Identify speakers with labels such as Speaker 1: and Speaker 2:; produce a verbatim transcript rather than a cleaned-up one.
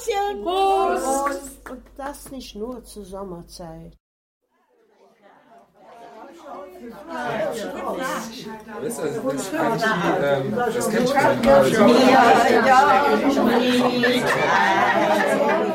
Speaker 1: Prostchen!
Speaker 2: Prost! Und das nicht nur zur Sommerzeit.
Speaker 3: Weißt du, das ist eigentlich, ähm, das kennt schon.
Speaker 1: Ja, ja, ja.